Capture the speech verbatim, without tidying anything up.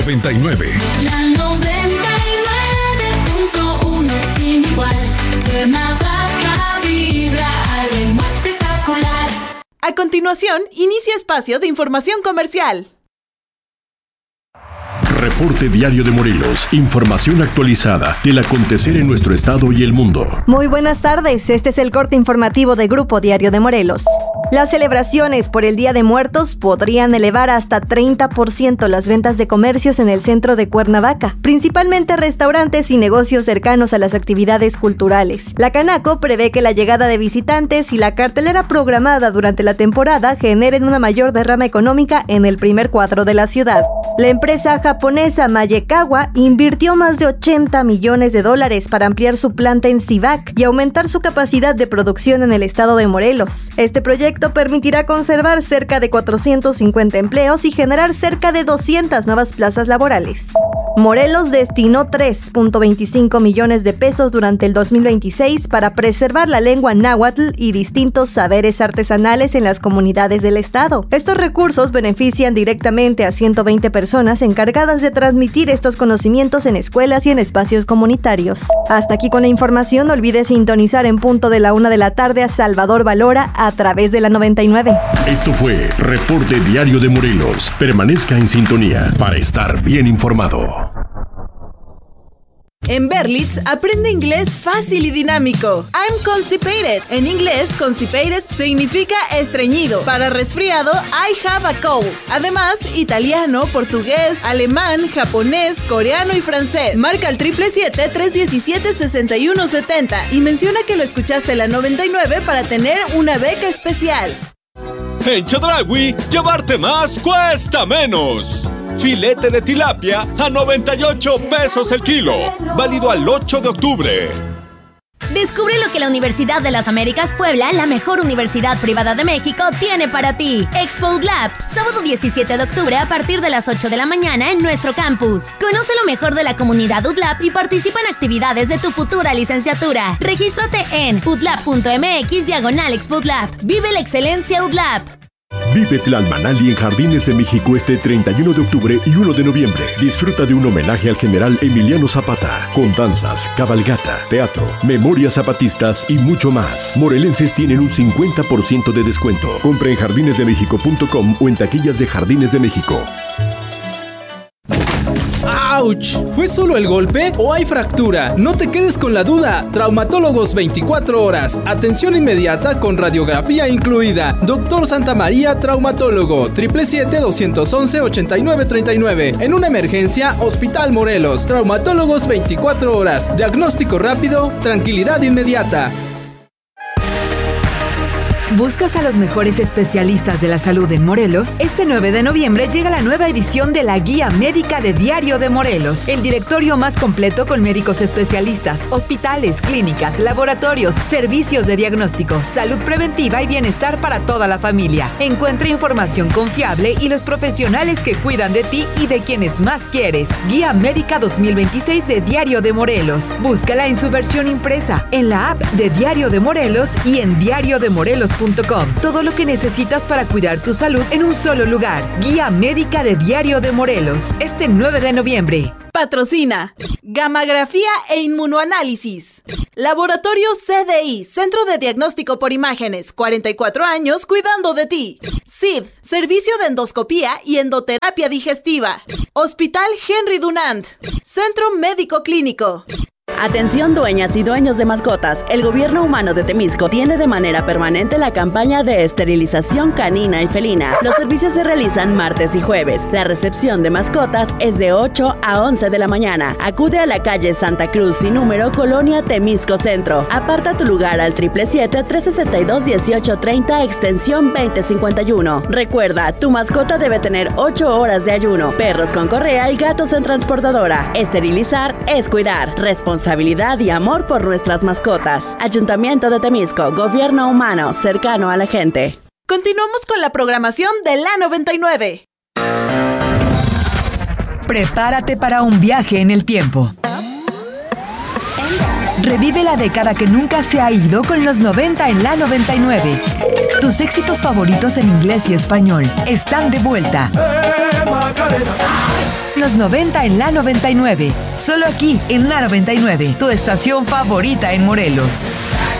noventa y nueve. La noventa y nueve punto uno sin igual. Cuernavaca vibra al ritmo espectacular. A continuación, inicia espacio de información comercial. Reporte Diario de Morelos. Información actualizada del acontecer en nuestro estado y el mundo. Muy buenas tardes. Este es el corte informativo de Grupo Diario de Morelos. Las celebraciones por el Día de Muertos podrían elevar hasta treinta por ciento las ventas de comercios en el centro de Cuernavaca, principalmente restaurantes y negocios cercanos a las actividades culturales. La Canaco prevé que la llegada de visitantes y la cartelera programada durante la temporada generen una mayor derrama económica en el primer cuadro de la ciudad. La empresa japonesa Mayekawa invirtió más de ochenta millones de dólares para ampliar su planta en Cibac y aumentar su capacidad de producción en el estado de Morelos. Este proyecto permitirá conservar cerca de cuatrocientos cincuenta empleos y generar cerca de doscientas nuevas plazas laborales. Morelos destinó tres punto veinticinco millones de pesos durante el dos mil veintiséis para preservar la lengua náhuatl y distintos saberes artesanales en las comunidades del estado. Estos recursos benefician directamente a ciento veinte personas encargadas de transmitir estos conocimientos en escuelas y en espacios comunitarios. Hasta aquí con la información. No olvides sintonizar en punto de la una de la tarde a Salvador Valora a través de la noventa y nueve. Esto fue Reporte Diario de Morelos. Permanezca en sintonía para estar bien informado. En Berlitz, aprende inglés fácil y dinámico. I'm constipated. En inglés, constipated significa estreñido. Para resfriado, I have a cold. Además, italiano, portugués, alemán, japonés, coreano y francés. Marca al siete siete siete, tres uno siete, seis uno siete cero y menciona que lo escuchaste en la noventa y nueve para tener una beca especial. En Chedraui, llevarte más cuesta menos. Filete de tilapia a noventa y ocho pesos el kilo. Válido al ocho de octubre. Descubre lo que la Universidad de las Américas Puebla, la mejor universidad privada de México, tiene para ti. Expo UDLAP, sábado diecisiete de octubre a partir de las ocho de la mañana en nuestro campus. Conoce lo mejor de la comunidad UDLAP y participa en actividades de tu futura licenciatura. Regístrate en udlap.mx diagonal Expo UDLAP. Vive la excelencia UDLAP. Vive Tlalmanali en Jardines de México este treinta y uno de octubre y uno de noviembre. Disfruta de un homenaje al general Emiliano Zapata, con danzas, cabalgata, teatro, memorias zapatistas y mucho más. Morelenses tienen un cincuenta por ciento de descuento. Compra en jardines de méxico punto com o en taquillas de Jardines de México. ¡Auch! ¿Fue solo el golpe o hay fractura? No te quedes con la duda. Traumatólogos veinticuatro horas. Atención inmediata con radiografía incluida. Doctor Santa María, traumatólogo. siete siete siete, dos once, ochenta y nueve treinta y nueve. En una emergencia, Hospital Morelos. Traumatólogos veinticuatro horas. Diagnóstico rápido, tranquilidad inmediata. ¿Buscas a los mejores especialistas de la salud en Morelos? Este nueve de noviembre llega la nueva edición de la Guía Médica de Diario de Morelos, el directorio más completo con médicos especialistas, hospitales, clínicas, laboratorios, servicios de diagnóstico, salud preventiva y bienestar para toda la familia. Encuentra información confiable y los profesionales que cuidan de ti y de quienes más quieres. Guía Médica dos mil veintiséis de Diario de Morelos. Búscala en su versión impresa, en la app de Diario de Morelos y en diario de morelos punto com. Todo lo que necesitas para cuidar tu salud en un solo lugar. Guía Médica de Diario de Morelos. Este nueve de noviembre. Patrocina Gammagrafía e Inmunoanálisis. Laboratorio C D I, Centro de Diagnóstico por Imágenes, cuarenta y cuatro años cuidando de ti. S I D, Servicio de Endoscopía y Endoterapia Digestiva. Hospital Henry Dunant, Centro Médico Clínico. Atención dueñas y dueños de mascotas, el gobierno humano de Temisco tiene de manera permanente la campaña de esterilización canina y felina. Los servicios se realizan martes y jueves. La recepción de mascotas es de ocho a once de la mañana. Acude a la calle Santa Cruz sin número, Colonia Temisco Centro. Aparta tu lugar al siete siete siete, tres sesenta y dos, dieciocho treinta, extensión veinte cincuenta y uno. Recuerda, tu mascota debe tener ocho horas de ayuno, perros con correa y gatos en transportadora. Esterilizar es cuidar. Responsabilidad y amor por nuestras mascotas. Ayuntamiento de Temisco, gobierno humano, cercano a la gente. Continuamos con la programación de la noventa y nueve. Prepárate para un viaje en el tiempo. Revive la década que nunca se ha ido con los noventa en la noventa y nueve. Tus éxitos favoritos en inglés y español están de vuelta. los noventa en la noventa y nueve. Solo aquí en la noventa y nueve, tu estación favorita en Morelos.